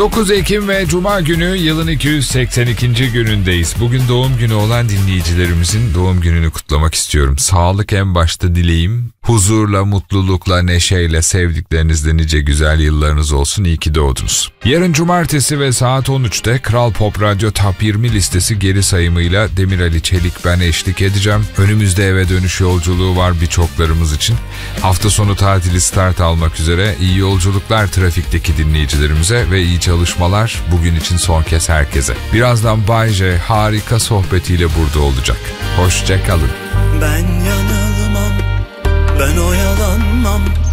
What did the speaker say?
9 Ekim ve Cuma günü yılın 282. günündeyiz. Bugün doğum günü olan dinleyicilerimizin doğum gününü kutlamak istiyorum. Sağlık en başta dileğim. Huzurla, mutlulukla, neşeyle, sevdiklerinizle nice güzel yıllarınız olsun. İyi ki doğdunuz. Yarın cumartesi ve saat 13'te Kral Pop Radyo Top 20 listesi geri sayımıyla Demir Ali Çelik ben eşlik edeceğim. Önümüzde eve dönüş yolculuğu var birçoklarımız için. Hafta sonu tatili start almak üzere. İyi yolculuklar trafikteki dinleyicilerimize ve iyi çalışmalar bugün için son kez herkese. Birazdan Bay J harika sohbetiyle burada olacak. Hoşça kalın. Ben yanılmam, ben oyalanmam.